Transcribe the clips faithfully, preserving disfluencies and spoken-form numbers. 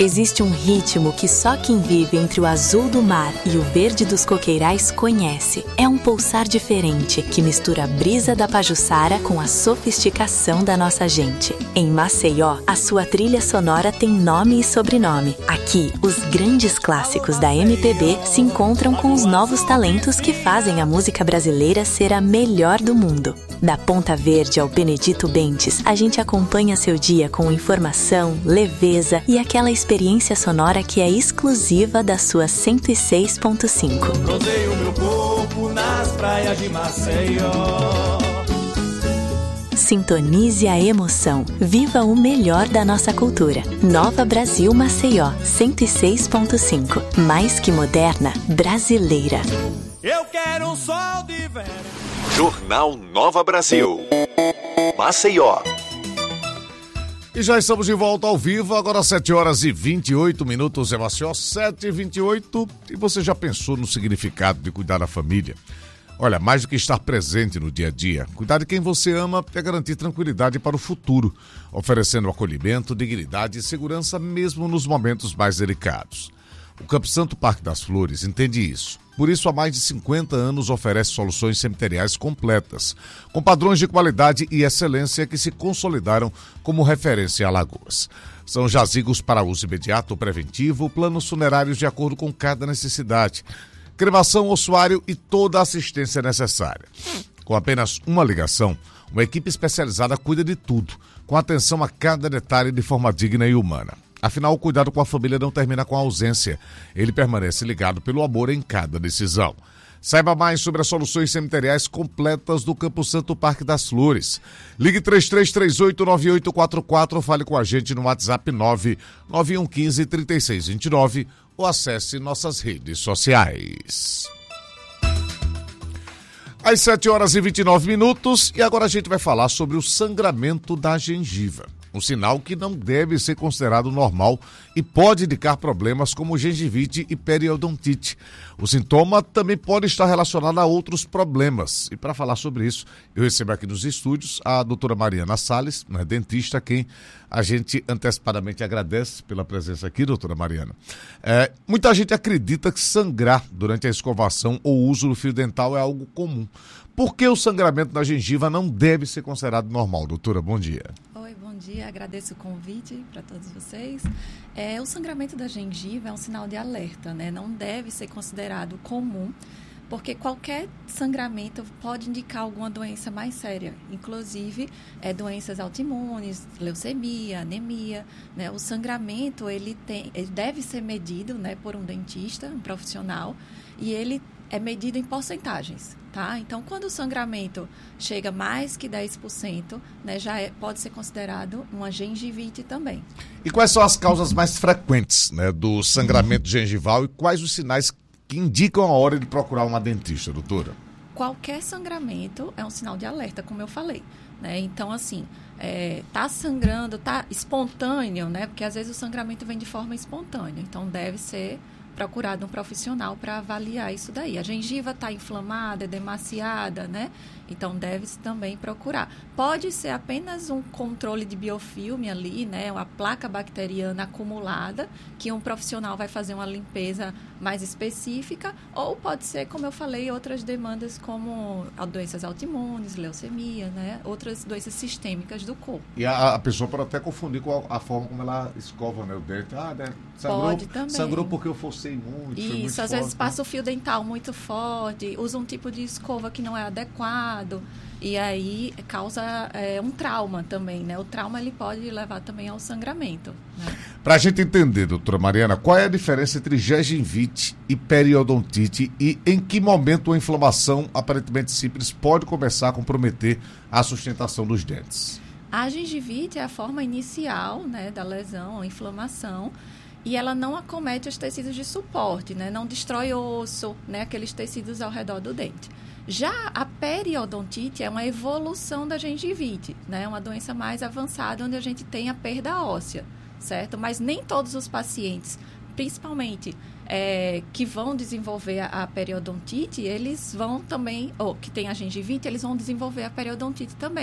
Existe um ritmo que só quem vive entre o azul do mar e o verde dos coqueirais conhece. É um pulsar diferente que mistura a brisa da Pajuçara com a sofisticação da nossa gente. Em Maceió, a sua trilha sonora tem nome e sobrenome. Aqui, os grandes clássicos da M P B se encontram com os novos talentos que fazem a música brasileira ser a melhor do mundo. Da Ponta Verde ao Benedito Bentes, a gente acompanha seu dia com informação, leveza e aquela experiência sonora que é exclusiva da sua cento e seis ponto cinco. Rodeio meu corpo nas praias de Maceió. Sintonize a emoção. Viva o melhor da nossa cultura. Nova Brasil Maceió, cento e seis ponto cinco. Mais que moderna, brasileira. Eu quero um sol de verão. Jornal Nova Brasil. Maceió. E já estamos de volta ao vivo, agora sete horas e vinte e oito minutos em Maceió, sete e vinte e oito. E você já pensou no significado de cuidar da família? Olha, mais do que estar presente no dia a dia, cuidar de quem você ama é garantir tranquilidade para o futuro, oferecendo acolhimento, dignidade e segurança mesmo nos momentos mais delicados. O Campo Santo Parque das Flores entende isso. Por isso, há mais de cinquenta anos oferece soluções cemiteriais completas, com padrões de qualidade e excelência que se consolidaram como referência em Alagoas. São jazigos para uso imediato ou preventivo, planos funerários de acordo com cada necessidade, cremação, ossuário e toda a assistência necessária. Com apenas uma ligação, uma equipe especializada cuida de tudo, com atenção a cada detalhe de forma digna e humana. Afinal, o cuidado com a família não termina com a ausência. Ele permanece ligado pelo amor em cada decisão. Saiba mais sobre as soluções cemiteriais completas do Campo Santo Parque das Flores. Ligue três três três oito, nove oito quatro quatro ou fale com a gente no WhatsApp nove nove um um cinco, três seis dois nove ou acesse nossas redes sociais. Às sete horas e vinte e nove minutos e agora a gente vai falar sobre o sangramento da gengiva. Um sinal que não deve ser considerado normal e pode indicar problemas como gengivite e periodontite. O sintoma também pode estar relacionado a outros problemas. E para falar sobre isso, eu recebo aqui nos estúdios a doutora Mariana Salles, né, dentista, quem a gente antecipadamente agradece pela presença aqui, doutora Mariana. É, muita gente acredita que sangrar durante a escovação ou uso do fio dental é algo comum. Por que o sangramento da gengiva não deve ser considerado normal, doutora? Bom dia. Bom dia, agradeço o convite para todos vocês. É, o sangramento da gengiva é um sinal de alerta, né? Não deve ser considerado comum, porque qualquer sangramento pode indicar alguma doença mais séria, inclusive é, doenças autoimunes, leucemia, anemia, né? O sangramento ele tem, ele deve ser medido, né, por um dentista, um profissional, e ele é medido em porcentagens, tá? Então, quando o sangramento chega a mais que dez por cento, né, já é, pode ser considerado uma gengivite também. E quais são as causas mais frequentes, né, do sangramento gengival e quais os sinais que indicam a hora de procurar uma dentista, doutora? Qualquer sangramento é um sinal de alerta, como eu falei, né? Então, assim, é, tá sangrando, tá espontâneo, né? Porque às vezes o sangramento vem de forma espontânea, então deve ser procurado um profissional para avaliar isso daí. A gengiva está inflamada, é demasiada, né? Então, deve-se também procurar. Pode ser apenas um controle de biofilme ali, né? Uma placa bacteriana acumulada, que um profissional vai fazer uma limpeza mais específica, ou pode ser, como eu falei, outras demandas como doenças autoimunes, leucemia, né? Outras doenças sistêmicas do corpo. E a, a pessoa pode até confundir com a, a forma como ela escova, né, o dente. Ah, né? Sangrou, pode também. Sangrou porque eu forcei muito. Isso, muito às forte, vezes né? passa o fio dental muito forte, usa um tipo de escova que não é adequado, e aí causa é, um trauma também, né? O trauma ele pode levar também ao sangramento, né? Para a gente entender, doutora Mariana, qual é a diferença entre gengivite e periodontite e em que momento a inflamação aparentemente simples pode começar a comprometer a sustentação dos dentes? A gengivite é a forma inicial, né, da lesão, a inflamação, e ela não acomete os tecidos de suporte, né? Não destrói osso, né? Aqueles tecidos ao redor do dente. Já a periodontite é uma evolução da gengivite, né? Uma doença mais avançada, onde a gente tem a perda óssea, certo? Mas nem todos os pacientes, principalmente é, que vão desenvolver a, a periodontite, eles vão também, ou que tem a gengivite, eles vão desenvolver a periodontite também,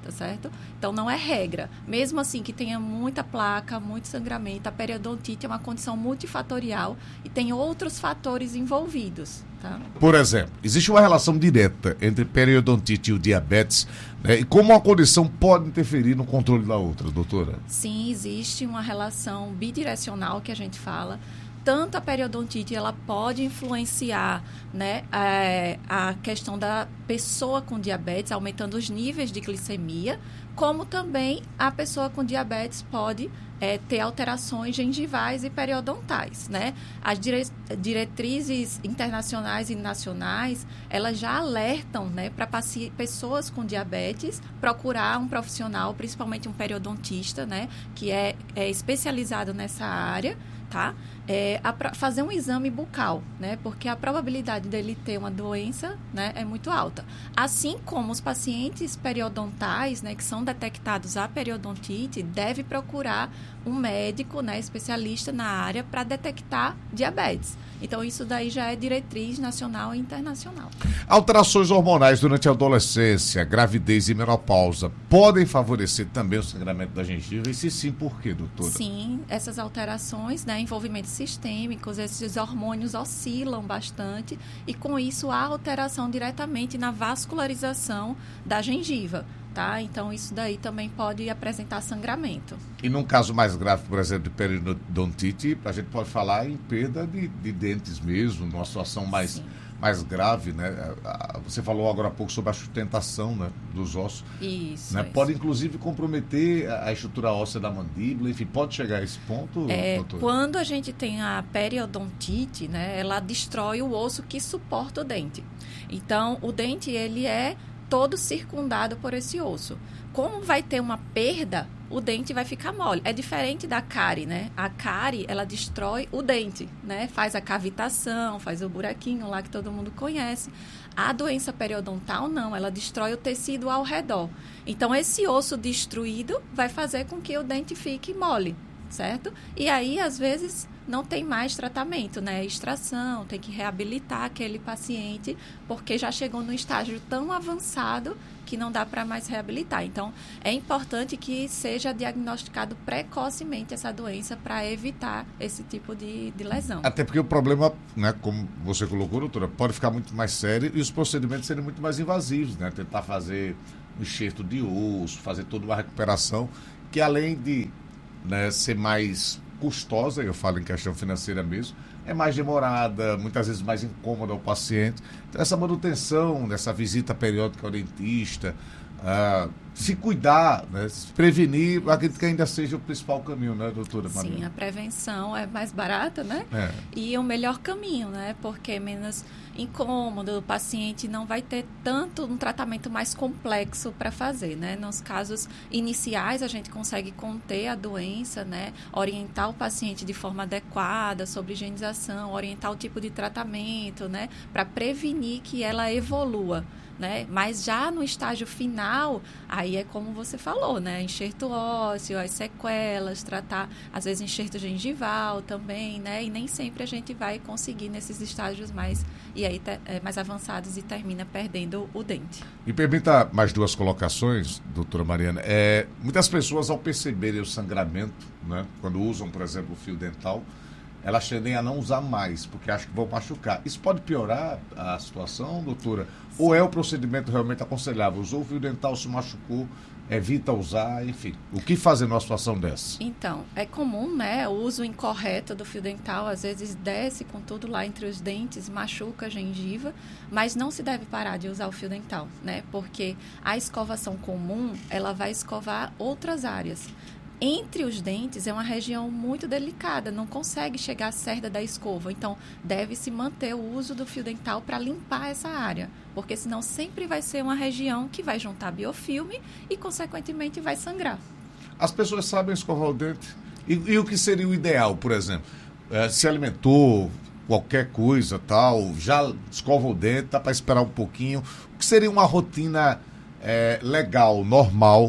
tá certo? Então, não é regra. Mesmo assim que tenha muita placa, muito sangramento, a periodontite é uma condição multifatorial e tem outros fatores envolvidos, tá? Por exemplo, existe uma relação direta entre periodontite e o diabetes, né? E como uma condição pode interferir no controle da outra, doutora? Sim, existe uma relação bidirecional que a gente fala. Tanto a periodontite, ela pode influenciar, né, a, a questão da pessoa com diabetes, aumentando os níveis de glicemia, como também a pessoa com diabetes pode é, ter alterações gengivais e periodontais, né? As dire- diretrizes internacionais e nacionais, elas já alertam, né, para paci- pessoas com diabetes procurar um profissional, principalmente um periodontista, né, que é, é especializado nessa área, tá? É, a, fazer um exame bucal, né? Porque a probabilidade dele ter uma doença, né, é muito alta. Assim como os pacientes periodontais, né, que são detectados a periodontite, deve procurar um médico, né, especialista na área para detectar diabetes. Então, isso daí já é diretriz nacional e internacional. Alterações hormonais durante a adolescência, gravidez e menopausa podem favorecer também o sangramento da gengiva? E se sim, por quê, doutora? Sim, essas alterações, né, envolvimentos sistêmicos, esses hormônios oscilam bastante e, com isso, há alteração diretamente na vascularização da gengiva. Tá? Então, isso daí também pode apresentar sangramento. E num caso mais grave, por exemplo, de periodontite, a gente pode falar em perda de, de dentes mesmo, numa situação mais, mais grave, né? Você falou agora há pouco sobre a sustentação, né, dos ossos. Isso, né? isso. Pode, inclusive, comprometer a estrutura óssea da mandíbula, enfim, pode chegar a esse ponto, é, doutor? Quando a gente tem a periodontite, né, ela destrói o osso que suporta o dente. Então, o dente, ele é todo circundado por esse osso. Como vai ter uma perda, o dente vai ficar mole. É diferente da cárie, né? A cárie, ela destrói o dente, né? Faz a cavitação, faz o buraquinho lá que todo mundo conhece. A doença periodontal, não. Ela destrói o tecido ao redor. Então, esse osso destruído vai fazer com que o dente fique mole, certo? E aí, às vezes, não tem mais tratamento, né? Extração, tem que reabilitar aquele paciente, porque já chegou num estágio tão avançado que não dá para mais reabilitar. Então, é importante que seja diagnosticado precocemente essa doença para evitar esse tipo de, de lesão. Até porque o problema, né, como você colocou, doutora, pode ficar muito mais sério e os procedimentos serem muito mais invasivos, né? Tentar fazer um enxerto de osso, fazer toda uma recuperação, que além de, né, ser mais custosa, eu falo em questão financeira mesmo, é mais demorada, muitas vezes mais incômoda ao paciente. Então, essa manutenção dessa visita periódica ao dentista, uh, se cuidar, né, se prevenir, acredito que ainda seja o principal caminho, né, doutora Maria? Sim, a prevenção é mais barata, né? É. E o melhor caminho, né? Porque é menos incômodo, o paciente não vai ter tanto um tratamento mais complexo para fazer, né? Nos casos iniciais, a gente consegue conter a doença, né? Orientar o paciente de forma adequada sobre higienização, orientar o tipo de tratamento, né? Para prevenir que ela evolua. Né? Mas já no estágio final, aí é como você falou, né? Enxerto ósseo, as sequelas, tratar, às vezes, enxerto gengival também, né? E nem sempre a gente vai conseguir nesses estágios mais, e aí, te, é, mais avançados e termina perdendo o dente. Me permita mais duas colocações, doutora Mariana. É, muitas pessoas, ao perceberem o sangramento, né? Quando usam, por exemplo, o fio dental, elas tendem a não usar mais, porque acham que vão machucar. Isso pode piorar a situação, doutora? Sim. Ou é o procedimento realmente aconselhável? Usou o fio dental, se machucou, evita usar, enfim. O que fazer numa situação dessa? Então, é comum, né, o uso incorreto do fio dental, às vezes desce com tudo lá entre os dentes, machuca a gengiva, mas não se deve parar de usar o fio dental, né? Porque a escovação comum, ela vai escovar outras áreas. Entre os dentes é uma região muito delicada, não consegue chegar à cerda da escova. Então, deve-se manter o uso do fio dental para limpar essa área, porque senão sempre vai ser uma região que vai juntar biofilme e, consequentemente, vai sangrar. As pessoas sabem escovar o dente? E, e o que seria o ideal, por exemplo? É, se alimentou, qualquer coisa, tal, já escova o dente, dá para esperar um pouquinho. O que seria uma rotina é, legal, normal,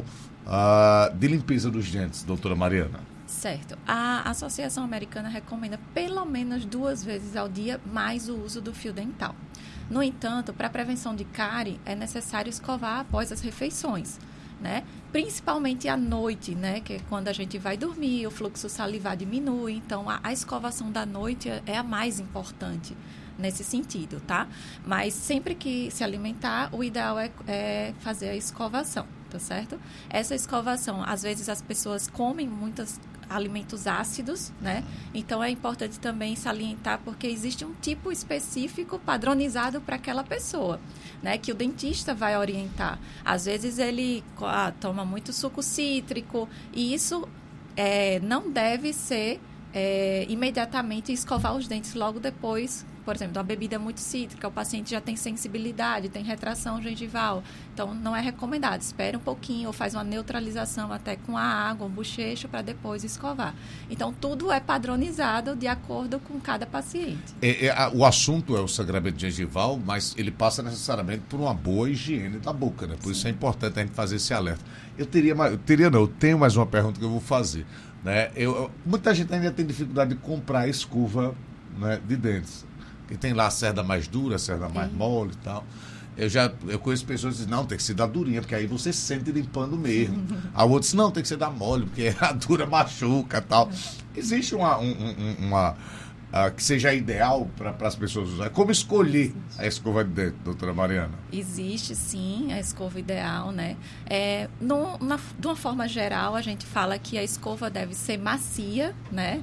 Uh, de limpeza dos dentes, doutora Mariana? Certo. A Associação Americana recomenda pelo menos duas vezes ao dia mais o uso do fio dental. No entanto, para a prevenção de cárie, é necessário escovar após as refeições. né? Principalmente à noite, né? Que é quando a gente vai dormir, o fluxo salivar diminui. Então, a, a escovação da noite é, é a mais importante nesse sentido, tá? Mas sempre que se alimentar, o ideal é, é fazer a escovação, tá certo? Essa escovação, às vezes as pessoas comem muitos alimentos ácidos, né? Então é importante também salientar porque existe um tipo específico padronizado para aquela pessoa, né? Que o dentista vai orientar. Às vezes ele ah, toma muito suco cítrico e isso é, não deve ser é, imediatamente escovar os dentes logo depois. Por exemplo, uma bebida muito cítrica, o paciente já tem sensibilidade, tem retração gengival. Então, não é recomendado. Espera um pouquinho ou faz uma neutralização até com a água, um bochecho, para depois escovar. Então, tudo é padronizado de acordo com cada paciente. É, é, o assunto é o sangramento gengival, mas ele passa necessariamente por uma boa higiene da boca, né? Por Sim. isso é importante a gente fazer esse alerta. Eu teria, mais, eu teria não, eu tenho mais uma pergunta que eu vou fazer. Né? Eu, muita gente ainda tem dificuldade de comprar escova, né, de dentes. Que tem lá a cerda mais dura, a cerda mais mole e tal. Eu já eu conheço pessoas que dizem, não, tem que ser da durinha, porque aí você se sente limpando mesmo. A outra diz, não, tem que ser da mole, porque a dura machuca e tal. Existe uma, um, um, uma uh, que seja ideal para as pessoas usarem? Como escolher a escova de dente, doutora Mariana? Existe, sim, a escova ideal, né? É, no, na, de uma forma geral, a gente fala que a escova deve ser macia, né?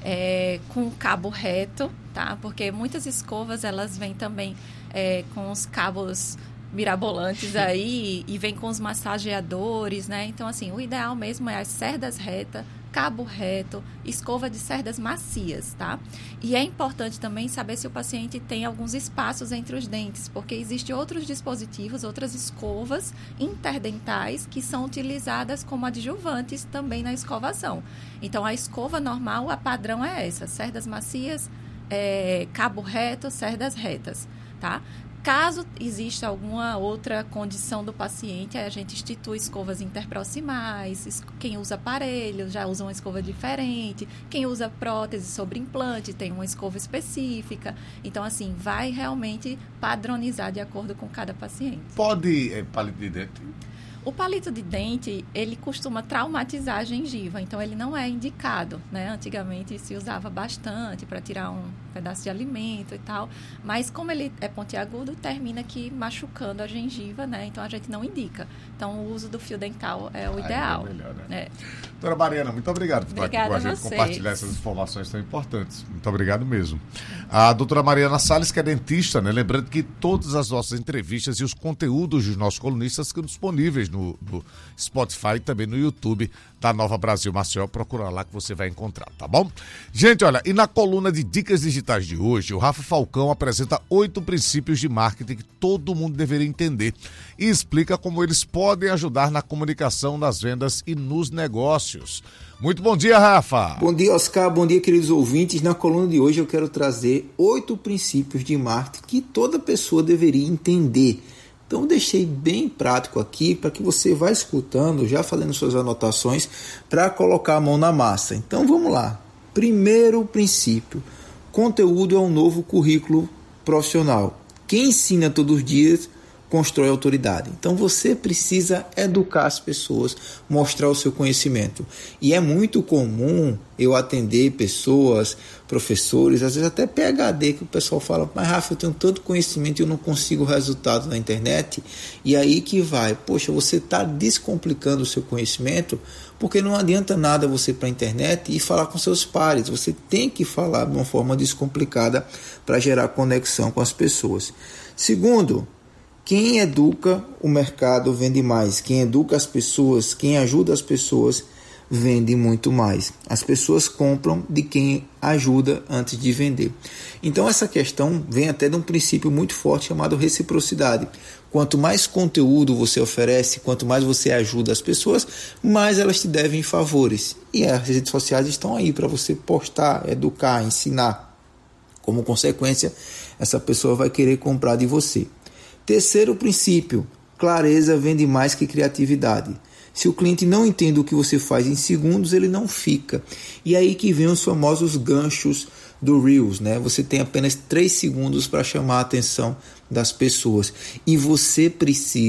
É, com cabo reto, tá? Porque muitas escovas, elas vêm também é, com os cabos mirabolantes aí e vem com os massageadores, né? Então, assim, o ideal mesmo é as cerdas retas, cabo reto, escova de cerdas macias, tá? E é importante também saber se o paciente tem alguns espaços entre os dentes, porque existem outros dispositivos, outras escovas interdentais que são utilizadas como adjuvantes também na escovação. Então, a escova normal, a padrão é essa, cerdas macias, é, cabo reto, cerdas retas, tá? Caso exista alguma outra condição do paciente, a gente institui escovas interproximais, quem usa aparelho já usa uma escova diferente, quem usa prótese sobre implante tem uma escova específica. Então, assim, vai realmente padronizar de acordo com cada paciente. Pode é, palito de dente? O palito de dente, ele costuma traumatizar a gengiva, então ele não é indicado, né? Antigamente se usava bastante para tirar um pedaço de alimento e tal, mas como ele é pontiagudo, termina aqui machucando a gengiva, né? Então a gente não indica. Então o uso do fio dental é o ideal. É melhor, né? É. Doutora Mariana, muito obrigado por estar aqui com a gente, vocês. compartilhar essas informações tão importantes. Muito obrigado mesmo. A doutora Mariana Salles, que é dentista, né? Lembrando que todas as nossas entrevistas e os conteúdos dos nossos colunistas ficam disponíveis no No, no Spotify e também no YouTube da Nova Brasil Maceió. Procura lá que você vai encontrar, tá bom? Gente, olha, e na coluna de Dicas Digitais de hoje, o Rafa Falcão apresenta oito princípios de marketing que todo mundo deveria entender e explica como eles podem ajudar na comunicação, nas vendas e nos negócios. Muito bom dia, Rafa! Bom dia, Oscar. Bom dia, queridos ouvintes. Na coluna de hoje eu quero trazer oito princípios de marketing que toda pessoa deveria entender. Então, eu deixei bem prático aqui para que você vá escutando, já fazendo suas anotações, para colocar a mão na massa. Então, vamos lá. Primeiro princípio: conteúdo é um novo currículo profissional. Quem ensina todos os dias constrói autoridade. Então, você precisa educar as pessoas, mostrar o seu conhecimento. E é muito comum eu atender pessoas, professores, às vezes até P H D, que o pessoal fala, mas Rafa, eu tenho tanto conhecimento e eu não consigo resultado na internet. E aí que vai, poxa, você está descomplicando o seu conhecimento, porque não adianta nada você ir para a internet e falar com seus pares. Você tem que falar de uma forma descomplicada para gerar conexão com as pessoas. Segundo, quem educa o mercado vende mais. Quem educa as pessoas, quem ajuda as pessoas, vende muito mais. As pessoas compram de quem ajuda antes de vender. Então essa questão vem até de um princípio muito forte chamado reciprocidade. Quanto mais conteúdo você oferece, quanto mais você ajuda as pessoas, mais elas te devem favores. E as redes sociais estão aí para você postar, educar, ensinar. Como consequência, essa pessoa vai querer comprar de você. Terceiro princípio: clareza vende mais que criatividade. Se o cliente não entende o que você faz em segundos, ele não fica. E aí que vem os famosos ganchos do Reels, né? Você tem apenas três segundos para chamar a atenção das pessoas. E você precisa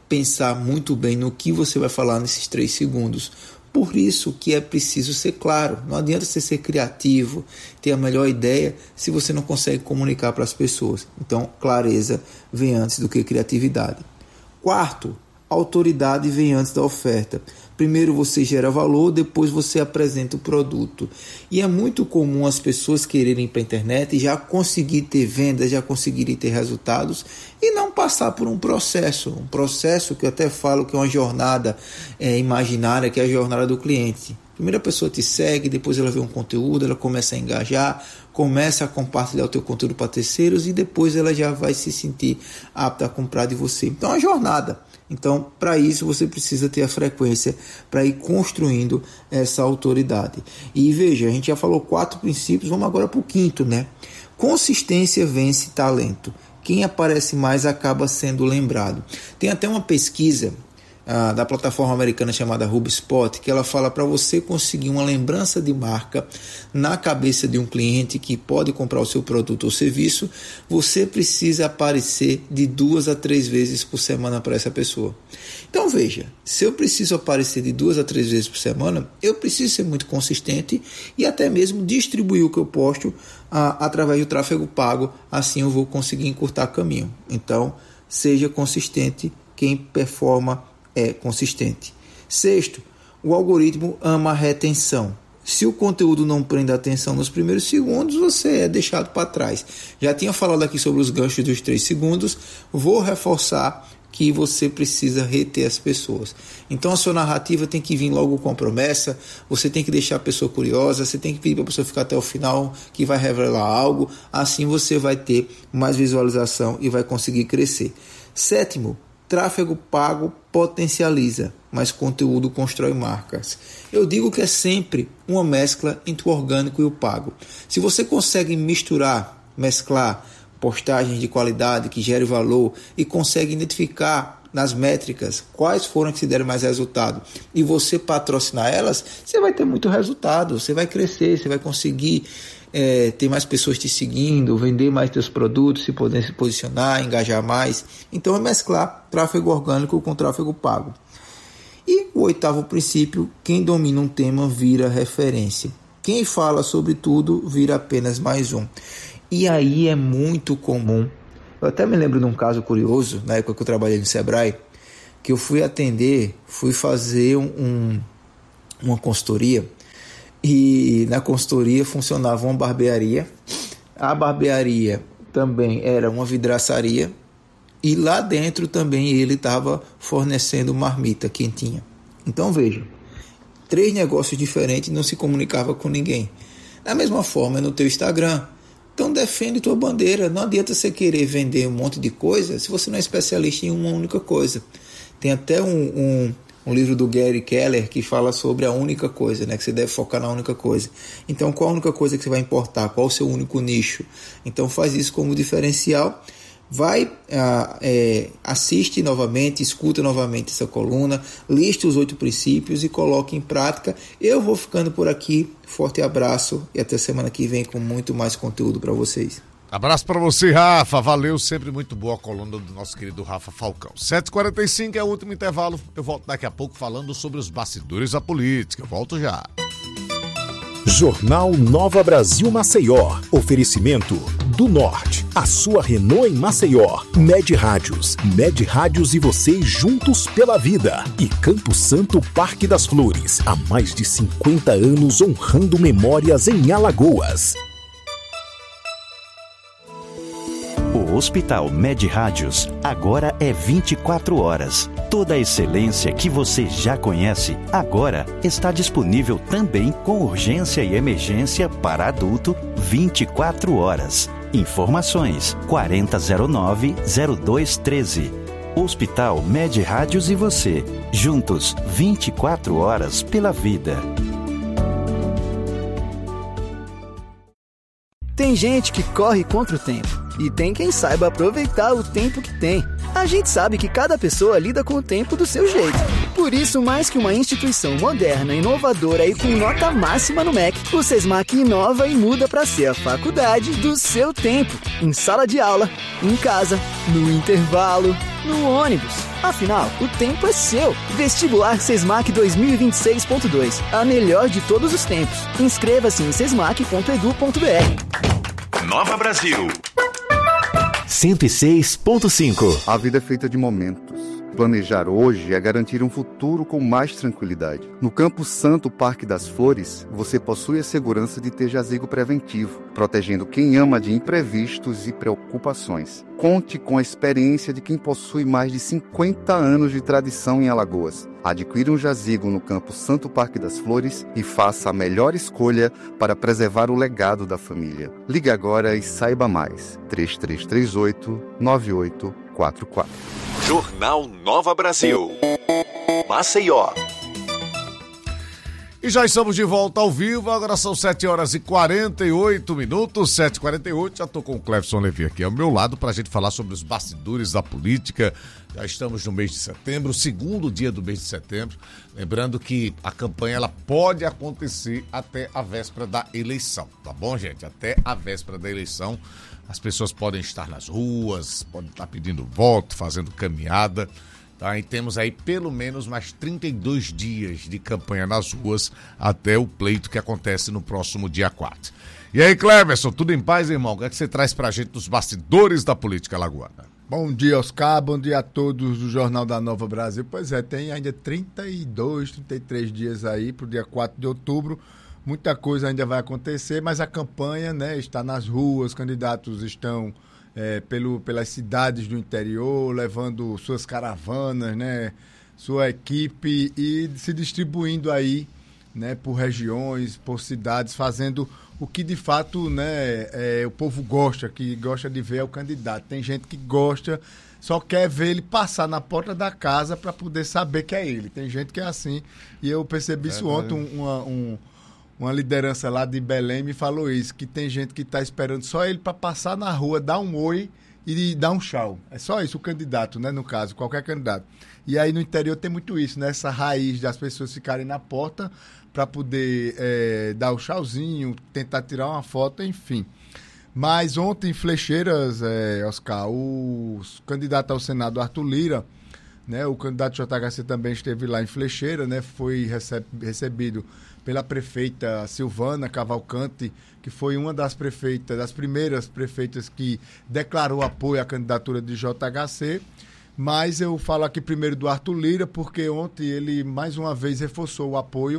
pensar muito bem no que você vai falar nesses três segundos. Por isso que é preciso ser claro. Não adianta você ser criativo, ter a melhor ideia, se você não consegue comunicar para as pessoas. Então, clareza vem antes do que criatividade. Quarto, autoridade vem antes da oferta. Primeiro você gera valor, depois você apresenta o produto. E é muito comum as pessoas quererem ir para a internet e já conseguir ter vendas, já conseguirem ter resultados e não passar por um processo. Um processo que eu até falo que é uma jornada é, imaginária, que é a jornada do cliente. Primeiro a pessoa te segue, depois ela vê um conteúdo, ela começa a engajar, começa a compartilhar o teu conteúdo para terceiros e depois ela já vai se sentir apta a comprar de você. Então é uma jornada. Então, para isso, você precisa ter a frequência para ir construindo essa autoridade. E veja, a gente já falou quatro princípios, vamos agora para o quinto, né? Consistência vence talento. Quem aparece mais acaba sendo lembrado. Tem até uma pesquisa ah, da plataforma americana chamada HubSpot, que ela fala para você conseguir uma lembrança de marca na cabeça de um cliente que pode comprar o seu produto ou serviço, você precisa aparecer de duas a três vezes por semana para essa pessoa. Então veja, se eu preciso aparecer de duas a três vezes por semana, eu preciso ser muito consistente e até mesmo distribuir o que eu posto ah, através do tráfego pago, assim eu vou conseguir encurtar caminho. Então seja consistente, quem performa é consistente. Sexto, o algoritmo ama a retenção. Se o conteúdo não prende a atenção nos primeiros segundos, você é deixado para trás. Já tinha falado aqui sobre os ganchos dos três segundos, vou reforçar que você precisa reter as pessoas. Então a sua narrativa tem que vir logo com a promessa, você tem que deixar a pessoa curiosa, você tem que pedir para a pessoa ficar até o final, que vai revelar algo, assim você vai ter mais visualização e vai conseguir crescer. Sétimo, tráfego pago potencializa, mas conteúdo constrói marcas. Eu digo que é sempre uma mescla entre o orgânico e o pago. Se você consegue misturar, mesclar postagens de qualidade que gerem valor e consegue identificar nas métricas quais foram que se deram mais resultado e você patrocinar elas, você vai ter muito resultado, você vai crescer, você vai conseguir É, ter mais pessoas te seguindo, vender mais teus produtos, se poder se posicionar, engajar mais. Então é mesclar tráfego orgânico com tráfego pago. E o oitavo princípio, quem domina um tema vira referência. Quem fala sobre tudo vira apenas mais um. E aí é muito comum. Eu até me lembro de um caso curioso, na época que eu trabalhei no Sebrae, que eu fui atender, fui fazer um, um, uma consultoria. E na consultoria funcionava uma barbearia, a barbearia também era uma vidraçaria e lá dentro também ele estava fornecendo marmita quentinha. Então veja, três negócios diferentes, não se comunicava com ninguém. Da mesma forma no teu Instagram. Então defende tua bandeira, não adianta você querer vender um monte de coisa se você não é especialista em uma única coisa. Tem até um... um um livro do Gary Keller que fala sobre a única coisa, né? Que você deve focar na única coisa. Então, qual a única coisa que você vai importar? Qual o seu único nicho? Então, faz isso como diferencial. Vai, ah, é, assiste novamente, escuta novamente essa coluna, liste os oito princípios e coloque em prática. Eu vou ficando por aqui. Forte abraço e até semana que vem com muito mais conteúdo para vocês. Abraço para você, Rafa. Valeu, sempre muito boa a coluna do nosso querido Rafa Falcão. sete e quarenta e cinco é o último intervalo. Eu volto daqui a pouco falando sobre os bastidores da política. Eu volto já. Jornal Nova Brasil Maceió. Oferecimento do Norte. A sua Renault em Maceió. Med Rádios. Med Rádios e você juntos pela vida. E Campo Santo Parque das Flores. Há mais de cinquenta anos honrando memórias em Alagoas. O Hospital Med Rádios agora é vinte e quatro horas. Toda a excelência que você já conhece agora está disponível também com urgência e emergência para adulto vinte e quatro horas. Informações quarenta zero nove zero dois treze. Hospital Med Rádios e você, juntos vinte e quatro horas pela vida. Tem gente que corre contra o tempo e tem quem saiba aproveitar o tempo que tem. A gente sabe que cada pessoa lida com o tempo do seu jeito. Por isso, mais que uma instituição moderna, inovadora e com nota máxima no M E C, o Sesmac inova e muda para ser a faculdade do seu tempo. Em sala de aula, em casa, no intervalo, no ônibus. Afinal, o tempo é seu. Vestibular Sesmac dois mil e vinte e seis ponto dois. A melhor de todos os tempos. Inscreva-se em sesmac ponto edu ponto br. Nova Brasil. cento e seis ponto cinco. A vida é feita de momentos. Planejar hoje é garantir um futuro com mais tranquilidade. No Campo Santo Parque das Flores, você possui a segurança de ter jazigo preventivo, protegendo quem ama de imprevistos e preocupações. Conte com a experiência de quem possui mais de cinquenta anos de tradição em Alagoas. Adquira um jazigo no Campo Santo Parque das Flores e faça a melhor escolha para preservar o legado da família. Ligue agora e saiba mais. três três três oito, nove oito quatro quatro. Jornal Nova Brasil. Maceió. E já estamos de volta ao vivo, agora são sete horas e quarenta e oito minutos, sete e quarenta e oito, já estou com o Clefson Levi aqui ao meu lado para a gente falar sobre os bastidores da política. Já estamos no mês de setembro, segundo dia do mês de setembro, lembrando que a campanha ela pode acontecer até a véspera da eleição, tá bom, gente? Até a véspera da eleição, as pessoas podem estar nas ruas, podem estar pedindo voto, fazendo caminhada. Tá, e temos aí pelo menos mais trinta e dois dias de campanha nas ruas até o pleito que acontece no próximo dia quatro. E aí, Cleverson, tudo em paz, irmão? O que é que você traz pra gente dos bastidores da política alagoana? Bom dia, Oscar, bom dia a todos do Jornal da Nova Brasil. Pois é, tem ainda trinta e dois, trinta e três dias aí pro dia quatro de outubro. Muita coisa ainda vai acontecer, mas a campanha, né, está nas ruas, os candidatos estão É, pelo, pelas cidades do interior, levando suas caravanas, né, sua equipe e se distribuindo aí, né, por regiões, por cidades, fazendo o que de fato, né, é, o povo gosta, que gosta de ver é o candidato. Tem gente que gosta, só quer ver ele passar na porta da casa para poder saber que é ele. Tem gente que é assim, e eu percebi isso é, ontem, um, uma, um Uma liderança lá de Belém me falou isso, que tem gente que está esperando só ele para passar na rua, dar um oi e dar um tchau. É só isso, o candidato, né, no caso, qualquer candidato. E aí no interior tem muito isso, né, essa raiz das pessoas ficarem na porta para poder é, dar o tchauzinho, tentar tirar uma foto, enfim. Mas ontem em Flecheiras, é, Oscar, o candidato ao Senado, Arthur Lira, né, o candidato J H C também esteve lá em Flecheira, né, foi receb- recebido pela prefeita Silvana Cavalcante, que foi uma das prefeitas, das primeiras prefeitas que declarou apoio à candidatura de J H C. Mas eu falo aqui primeiro do Arthur Lira, porque ontem ele mais uma vez reforçou o apoio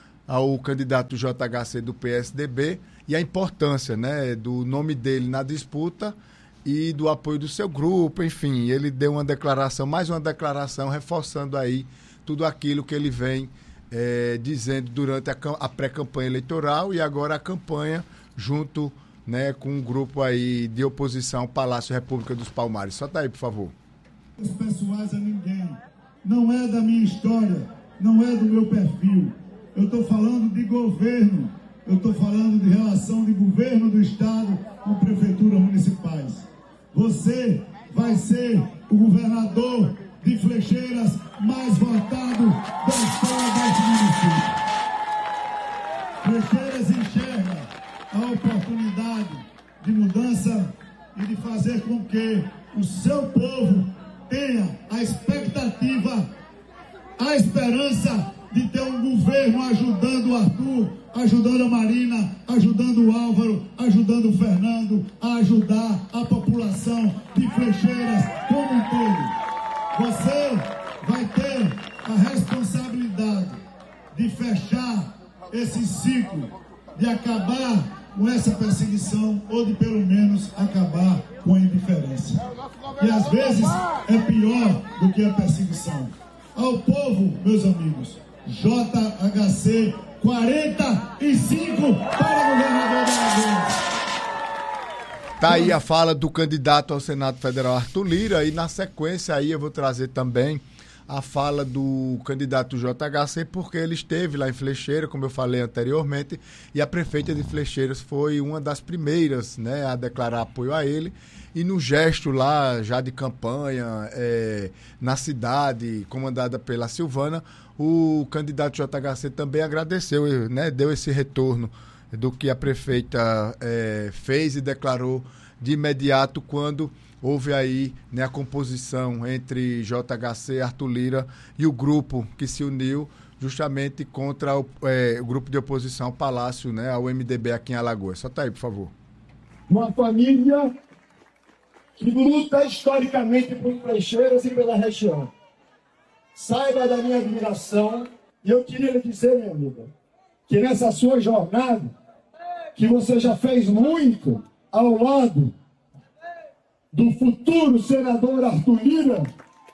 ao candidato J H C do P S D B e a importância, né, do nome dele na disputa e do apoio do seu grupo, enfim. Ele deu uma declaração, mais uma declaração, reforçando aí tudo aquilo que ele vem É, dizendo durante a, a pré-campanha eleitoral e agora a campanha junto, né, com um grupo aí de oposição, Palácio República dos Palmares. Solta aí, por favor. Os pessoais a ninguém. Não é da minha história, não é do meu perfil. Eu estou falando de governo, eu estou falando de relação de governo do Estado com prefeituras municipais. Você vai ser o governador de Flecheiras mais votado da história desse município. Flecheiras enxerga a oportunidade de mudança e de fazer com que o seu povo tenha a expectativa, a esperança de ter um governo ajudando o Arthur, ajudando a Marina, ajudando o Álvaro, ajudando o Fernando, a ajudar a população de Flecheiras como um todo. Você vai ter a responsabilidade de fechar esse ciclo, de acabar com essa perseguição ou de pelo menos acabar com a indiferença. E às vezes é pior do que a perseguição. Ao povo, meus amigos, J H C quarenta e cinco para governador da Alagoas. Tá aí a fala do candidato ao Senado Federal, Arthur Lira, e na sequência aí eu vou trazer também a fala do candidato J H C, porque ele esteve lá em Flecheira, como eu falei anteriormente, e a prefeita de Flecheiras foi uma das primeiras, né, a declarar apoio a ele, e no gesto lá, já de campanha, é, na cidade, comandada pela Silvana, o candidato J H C também agradeceu, né, deu esse retorno do que a prefeita é, fez e declarou de imediato quando houve aí, né, a composição entre J H C, Arthur Lira e o grupo que se uniu justamente contra o, é, o grupo de oposição ao Palácio, né, ao M D B aqui em Alagoas. Só tá aí, por favor. Uma família que luta historicamente por Flecheiras e pela região. Saiba da minha admiração e eu queria lhe dizer, minha amiga, que nessa sua jornada, que você já fez muito ao lado do futuro senador Arthur Lira,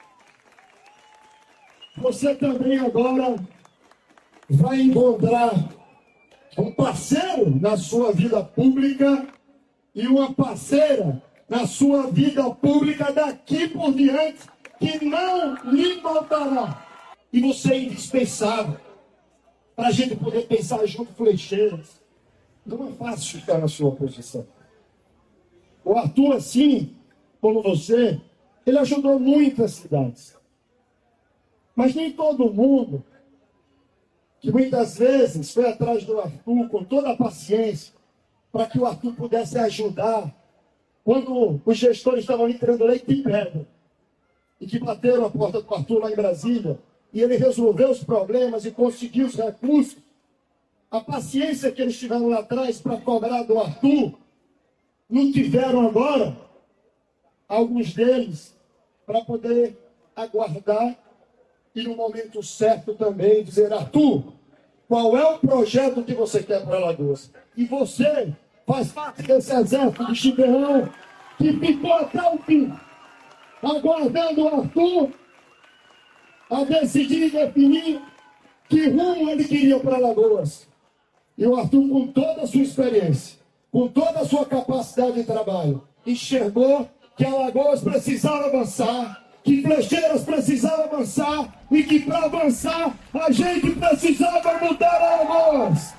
você também agora vai encontrar um parceiro na sua vida pública e uma parceira na sua vida pública daqui por diante, que não lhe faltará. E você é indispensável para a gente poder pensar junto Flecheiras. Não é fácil ficar na sua posição. O Arthur, assim como você, ele ajudou muitas cidades. Mas nem todo mundo que muitas vezes foi atrás do Arthur com toda a paciência para que o Arthur pudesse ajudar quando os gestores estavam ali tirando leite de pedra e que bateram a porta do Arthur lá em Brasília e ele resolveu os problemas e conseguiu os recursos. A paciência que eles tiveram lá atrás para cobrar do Arthur, não tiveram agora, alguns deles, para poder aguardar e no momento certo também dizer: Arthur, qual é o projeto que você quer para Alagoas? E você faz parte desse exército de Chibeirão que ficou até o fim, aguardando o Arthur a decidir e definir que rumo ele queria para Alagoas. E o Arthur, com toda a sua experiência, com toda a sua capacidade de trabalho, enxergou que Alagoas precisava avançar, que Flecheiras precisava avançar e que para avançar a gente precisava mudar Alagoas.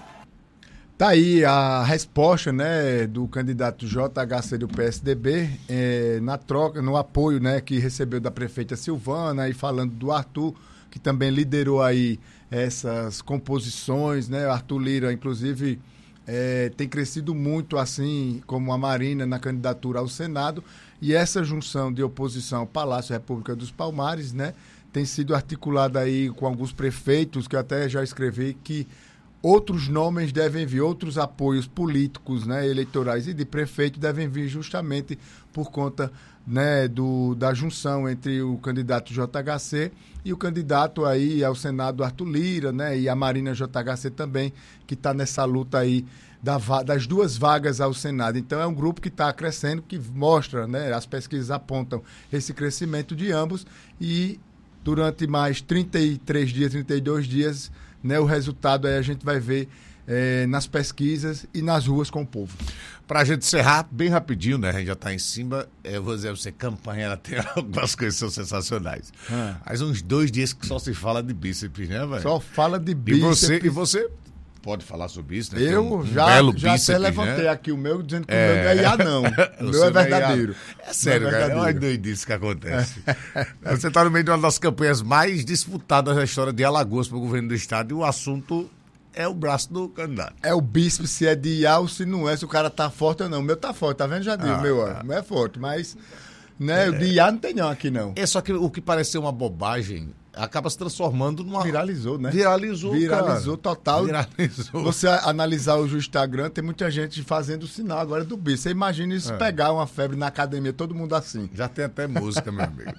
Tá aí a resposta, né, do candidato J H C do P S D B é, na troca, no apoio, né, que recebeu da prefeita Silvana, e falando do Arthur, que também liderou aí essas composições, né? Arthur Lira, inclusive, é, tem crescido muito, assim como a Marina, na candidatura ao Senado, e essa junção de oposição ao Palácio República dos Palmares, né, tem sido articulada aí com alguns prefeitos, que eu até já escrevi que outros nomes devem vir, outros apoios políticos, né, eleitorais e de prefeito devem vir justamente por conta, né, do, da junção entre o candidato J H C e o candidato aí ao Senado Arthur Lira, né, e a Marina J H C também, que está nessa luta aí da, das duas vagas ao Senado. Então é um grupo que está crescendo, que mostra, né, as pesquisas apontam esse crescimento de ambos, e durante mais trinta e três dias, trinta e dois dias, né, o resultado aí a gente vai ver é, nas pesquisas e nas ruas com o povo. Pra gente encerrar bem rapidinho, né? A gente já tá em cima. Eu vou dizer pra você, campanha, ela tem algumas coisas que são sensacionais. Ah. Faz uns dois dias que só se fala de bíceps, né, velho? Só fala de bíceps. E você, e você pode falar sobre isso, né? Eu um, um já, belo já bíceps, até levantei, né, aqui o meu, dizendo que é... o meu não é I A, não. O meu é verdadeiro. É sério, é cara. É uma doidice que acontece. É. Você tá no meio de uma das campanhas mais disputadas da história de Alagoas pro governo do estado, e o assunto é o braço do candidato. É o bíceps, se é de I A ou se não é, se o cara tá forte ou não. O meu tá forte, tá vendo, Jadir? Ah, o meu, ah. o meu é forte, mas né, é. o de I A não tem não aqui, não. É só que o que parece ser uma bobagem acaba se transformando numa... Viralizou, né? Viralizou, Viralizou cara. total. Viralizou. Você analisar o Instagram, tem muita gente fazendo o sinal agora do bíceps. Você imagina isso, é. pegar uma febre na academia, todo mundo assim. Já tem até música, meu amigo.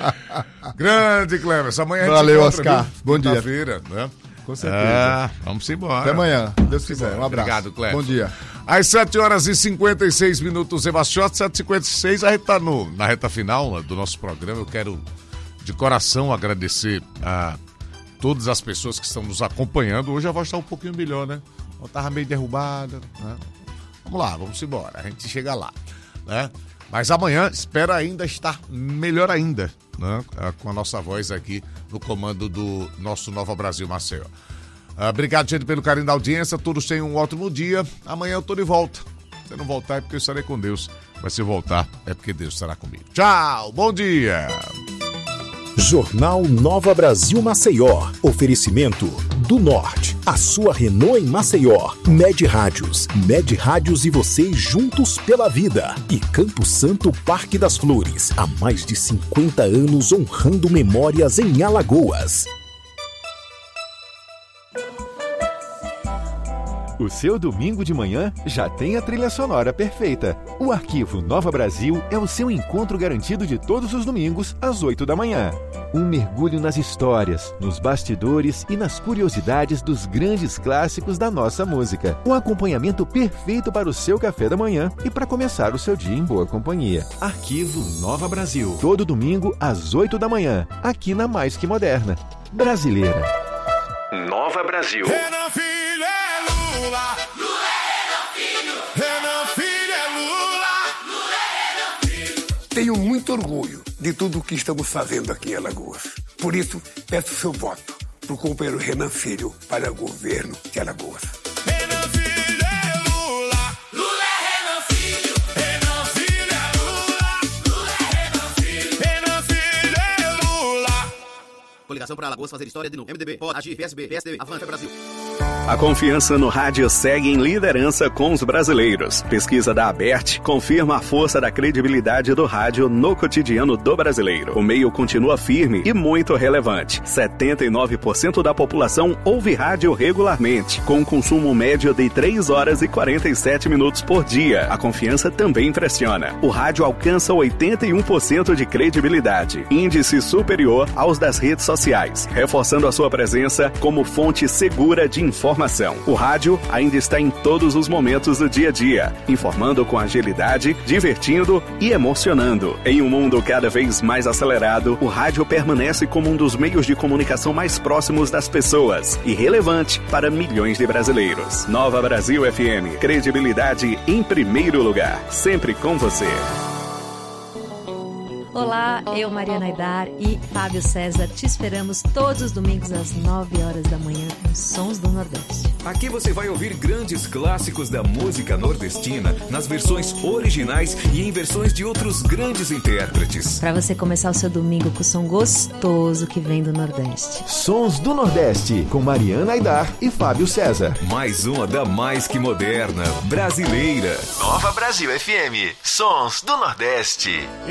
Grande, Cleber. Amanhã a gente Valeu, encontra, Oscar. Viu? Bom dia. Quinta-feira, né? Com certeza. Ah, vamos embora. Até amanhã. Deus quiser. Um abraço. Obrigado, Cleber. Bom dia. Às sete horas e cinquenta e seis minutos, Sebastião, sete e cinquenta e seis, a gente tá no, na reta final do nosso programa. Eu quero, de coração, agradecer a todas as pessoas que estão nos acompanhando. Hoje a voz está um pouquinho melhor, né? Eu tava meio derrubada, né? Vamos lá, vamos embora. A gente chega lá, né? Mas amanhã espera ainda estar melhor ainda, né? Com a nossa voz aqui no comando do nosso Nova Brasil Maceió. Uh, obrigado, gente, pelo carinho da audiência. Todos tenham um ótimo dia. Amanhã eu tô de volta. Se não voltar é porque eu estarei com Deus. Mas se voltar é porque Deus estará comigo. Tchau, bom dia. Jornal Nova Brasil Maceió. Oferecimento do Norte. A sua Renault em Maceió. Med Rádios. Med Rádios e você juntos pela vida. E Campo Santo Parque das Flores. Há mais de cinquenta anos honrando memórias em Alagoas. O seu domingo de manhã já tem a trilha sonora perfeita. O Arquivo Nova Brasil é o seu encontro garantido de todos os domingos, às oito da manhã. Um mergulho nas histórias, nos bastidores e nas curiosidades dos grandes clássicos da nossa música. Um acompanhamento perfeito para o seu café da manhã e para começar o seu dia em boa companhia. Arquivo Nova Brasil. Todo domingo, às oito da manhã, aqui na Mais Que Moderna. Brasileira. Nova Brasil. Renan Filho é Lula. Lula é Renan Filho. Renan Filho é Lula. Lula é Renan Filho. Tenho muito orgulho de tudo o que estamos fazendo aqui em Alagoas. Por isso, peço seu voto para o companheiro Renan Filho para o governo de Alagoas. Renan Filho é Lula. Lula é Renan Filho. Renan Filho é Lula. Lula é Renan Filho. Renan Filho é Lula. Coligação para Alagoas fazer história de novo. M D B, pode, agir, P S B, P S D B, Avante Brasil. A confiança no rádio segue em liderança com os brasileiros. Pesquisa da Abert confirma a força da credibilidade do rádio no cotidiano do brasileiro. O meio continua firme e muito relevante. setenta e nove por cento da população ouve rádio regularmente, com um consumo médio de três horas e quarenta e sete minutos por dia. A confiança também impressiona. O rádio alcança oitenta e um por cento de credibilidade, índice superior aos das redes sociais, reforçando a sua presença como fonte segura de informação. O rádio ainda está em todos os momentos do dia a dia, informando com agilidade, divertindo e emocionando. Em um mundo cada vez mais acelerado, o rádio permanece como um dos meios de comunicação mais próximos das pessoas e relevante para milhões de brasileiros. Nova Brasil F M, credibilidade em primeiro lugar, sempre com você. Olá, eu, Mariana Aidar e Fábio César te esperamos todos os domingos às nove horas da manhã com Sons do Nordeste. Aqui você vai ouvir grandes clássicos da música nordestina nas versões originais e em versões de outros grandes intérpretes. Para você começar o seu domingo com o som gostoso que vem do Nordeste. Sons do Nordeste, com Mariana Aidar e Fábio César. Mais uma da Mais Que Moderna, brasileira. Nova Brasil F M, Sons do Nordeste.